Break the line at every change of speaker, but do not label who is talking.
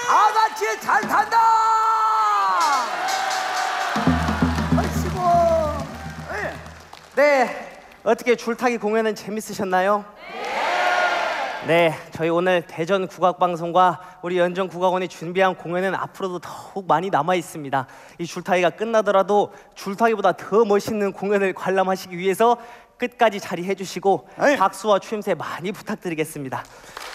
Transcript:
다 같이 잘 탄다. 아이고.
네, 어떻게 줄타기 공연은 재밌으셨나요? 네, 저희 오늘 대전 국악방송과 우리 연정국악원이 준비한 공연은 앞으로도 더욱 많이 남아 있습니다. 이 줄타기가 끝나더라도 줄타기보다 더 멋있는 공연을 관람하시기 위해서 끝까지 자리해 주시고 박수와 추임새 많이 부탁드리겠습니다.